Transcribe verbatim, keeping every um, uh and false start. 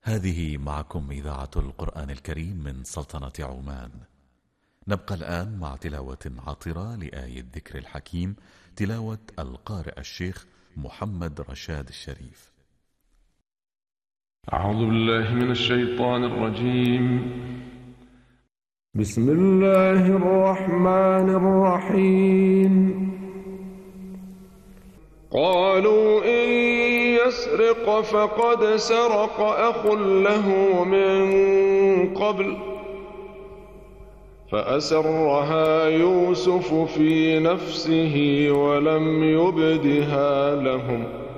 هذه معكم إذاعة القرآن الكريم من سلطنة عمان. نبقى الآن مع تلاوة عطرة لآية الذكر الحكيم، تلاوة القارئ الشيخ محمد رشاد الشريف. أعوذ بالله من الشيطان الرجيم. بسم الله الرحمن الرحيم. قالوا إن يسرق فقد سرق أخ له من قبل فأسرها يوسف في نفسه ولم يبدها لهم